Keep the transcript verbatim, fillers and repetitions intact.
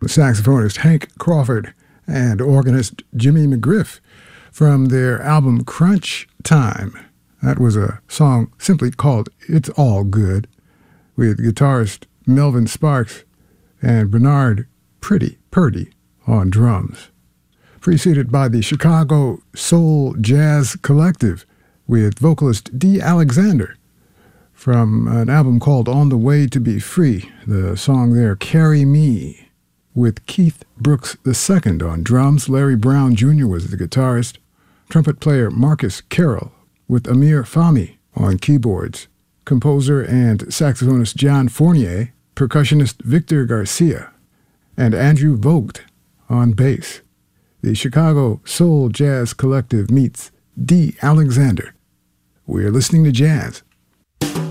saxophonist Hank Crawford and organist Jimmy McGriff from their album Crunch Time. That was a song simply called It's All Good, with guitarist Melvin Sparks and Bernard Pretty Purdy on drums. Preceded by the Chicago Soul Jazz Collective with vocalist Dee Alexander from an album called On the Way to Be Free. The song there, Carry Me, with Keith Brooks the Second on drums. Larry Brown Junior was the guitarist. Trumpet player Marcus Carroll with Amir Fahmy on keyboards. Composer and saxophonist John Fournier, percussionist Victor Garcia, and Andrew Vogt on bass. The Chicago Soul Jazz Collective meets Dee Alexander. We're listening to jazz.